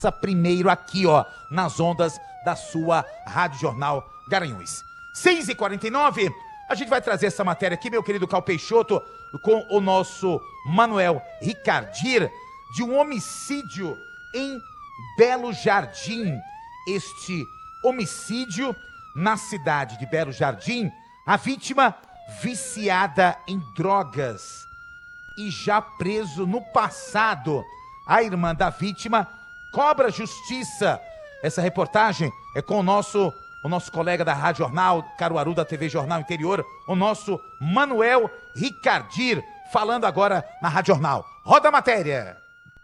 primeiro aqui, ó, nas ondas da sua Rádio Jornal Garanhuns. 6h49, a gente vai trazer essa matéria aqui, meu querido Cal Peixoto, com o nosso Manuel Ricardir, de um homicídio em Belo Jardim. Este homicídio na cidade de Belo Jardim, a vítima viciada em drogas e já preso no passado. A irmã da vítima cobra justiça. Essa reportagem é com o nosso colega da Rádio Jornal Caruaru, da TV Jornal Interior, o nosso Manuel Ricardir, falando agora na Rádio Jornal. Roda a matéria.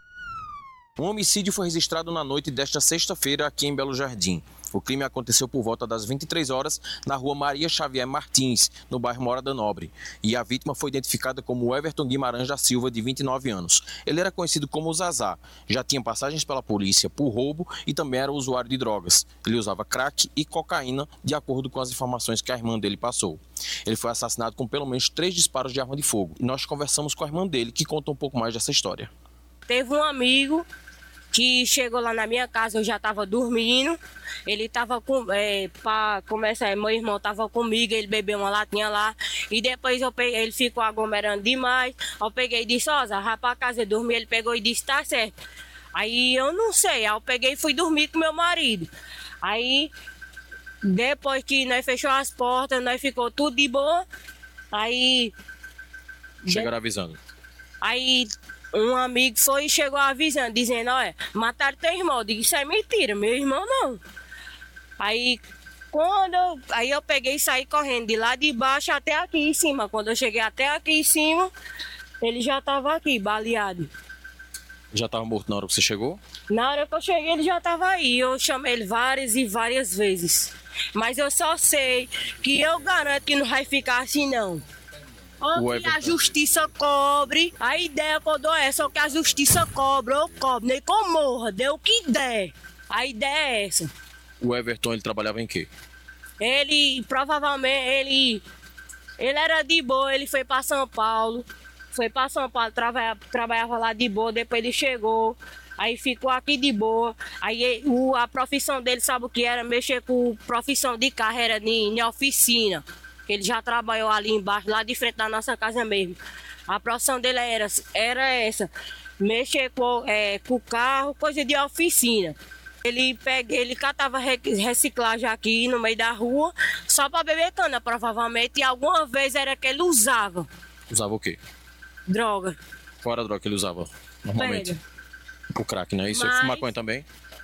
Um homicídio foi registrado na noite desta sexta-feira aqui em Belo Jardim. O crime aconteceu por volta das 23 horas na rua Maria Xavier Martins, no bairro Morada Nobre. E a vítima foi identificada como Everton Guimarães da Silva, de 29 anos. Ele era conhecido como Zazá, já tinha passagens pela polícia por roubo e também era usuário de drogas. Ele usava crack e cocaína, de acordo com as informações que a irmã dele passou. Ele foi assassinado com pelo menos 3 disparos de arma de fogo. E nós conversamos com a irmã dele, que conta um pouco mais dessa história. Teve um amigo que chegou lá na minha casa, eu já estava dormindo, ele estava para começar, meu irmão estava comigo, ele bebeu uma latinha lá, e depois ele ficou aglomerando demais, eu peguei e disse, ó, Zé, vai pra casa dormir, ele pegou e disse, tá certo. Aí eu não sei, aí eu peguei e fui dormir com meu marido. Aí, depois que nós fechou as portas, nós ficou tudo de boa, aí... Chegaram avisando. Aí... um amigo foi e chegou avisando, dizendo, olha, mataram teu irmão. Eu digo, isso é mentira, meu irmão não. Aí eu peguei e saí correndo de lá de baixo até aqui em cima. Quando eu cheguei até aqui em cima, ele já estava aqui, baleado. Já estava morto na hora que você chegou? Na hora que eu cheguei, ele já estava aí. Eu chamei ele várias e várias vezes. Mas eu só sei que eu garanto que não vai ficar assim, não. Ou que a justiça cobre, a ideia que eu dou é só que a justiça cobre, eu cobro, nem que eu morra, dê o que der. A ideia é essa. O Everton, ele trabalhava em quê? Ele, provavelmente, ele era de boa, ele foi para São Paulo, trabalhava lá de boa, depois ele chegou, aí ficou aqui de boa. Aí a profissão dele, sabe o que era? Mexer com profissão de carro, era em oficina. Ele já trabalhou ali embaixo, lá de frente da nossa casa mesmo. A profissão dele era essa, mexer com o carro, coisa de oficina. Ele catava reciclagem aqui no meio da rua, só para beber cana, provavelmente, e alguma vez era que ele usava. Usava o quê? Droga. Qual era a droga que ele usava, normalmente? Pega. O crack, né? Isso Mas... maconha também?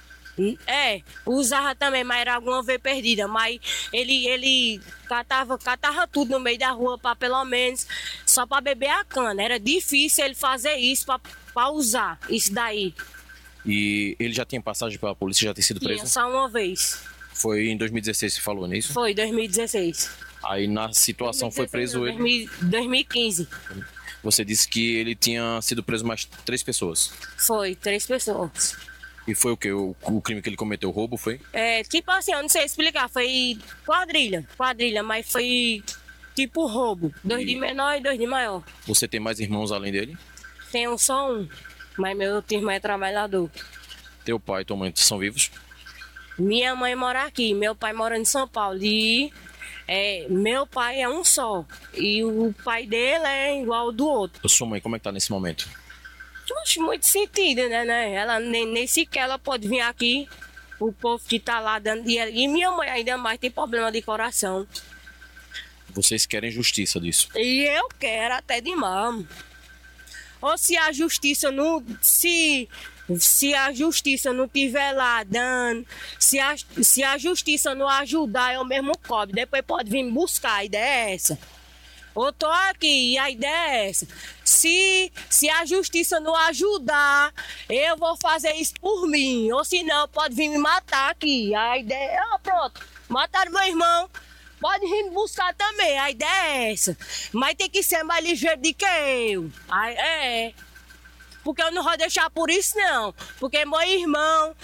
Usava também, mas era alguma vez perdida. Mas ele catava tudo no meio da rua, para pelo menos, só para beber a cana. Era difícil ele fazer isso para usar isso daí. E ele já tinha passagem pela polícia, já tinha sido preso? Tinha, só uma vez. Foi em 2016 que você falou, não é isso? Foi, 2016. Aí na situação 2016, foi preso não, ele... 2015. Você disse que ele tinha sido preso mais 3 pessoas? Foi, 3 pessoas. E foi o quê? O crime que ele cometeu, o roubo, foi? Tipo assim, eu não sei explicar, foi quadrilha, mas foi tipo roubo. 2 de menor e 2 de maior. Você tem mais irmãos além dele? Tenho só um, mas meu outro irmão é trabalhador. Teu pai e tua mãe são vivos? Minha mãe mora aqui, meu pai mora em São Paulo. E meu pai é um só, e o pai dele é igual ao do outro. A sua mãe, como é que tá nesse momento? Acho muito sentido, né? Ela nem sequer ela pode vir aqui, o povo que tá lá dando dinheiro. E minha mãe ainda mais tem problema de coração. Vocês querem justiça disso? E eu quero até demais. Ou se a justiça não... Se a justiça não estiver lá dando, se a justiça não ajudar, eu mesmo cobro. Depois pode vir me buscar, a ideia é essa. Eu tô aqui e a ideia é essa. Se a justiça não ajudar, eu vou fazer isso por mim. Ou se não, pode vir me matar aqui. A ideia é, pronto, mataram meu irmão. Pode vir me buscar também, a ideia é essa. Mas tem que ser mais ligeiro do que eu. Porque eu não vou deixar por isso, não. Porque meu irmão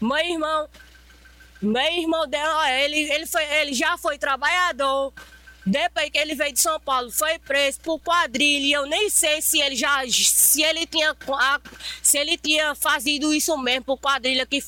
dela, ele já foi trabalhador. Depois que ele veio de São Paulo, foi preso por quadrilha. E eu nem sei se ele tinha fazido isso mesmo por quadrilha, que